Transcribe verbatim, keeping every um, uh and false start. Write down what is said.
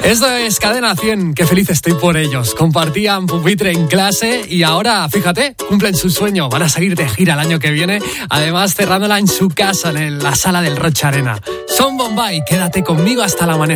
Esto es Cadena cien, qué feliz estoy por ellos. Compartían pupitre en clase y ahora, fíjate, cumplen su sueño. Van a salir de gira el año que viene, además cerrándola en su casa, en la sala del Rocha Arena. Son Bombay, quédate conmigo hasta el amanecer.